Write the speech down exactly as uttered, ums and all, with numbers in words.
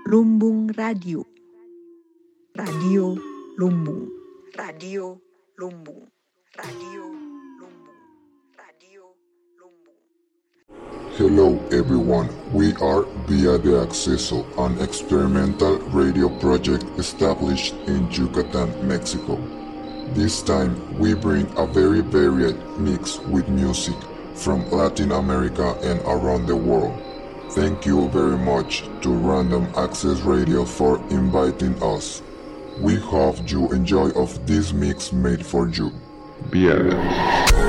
Lumbung Radio. Radio Lumbung. Radio Lumbung. Radio Lumbung. Radio Lumbung. Hello everyone, we are Via de Acceso, an experimental radio project established in Yucatan, Mexico. This time we bring a very varied mix with music from Latin America and around the world. Thank you very much to Random Access Radio for inviting us. We hope you enjoy of this mix made for you. Via.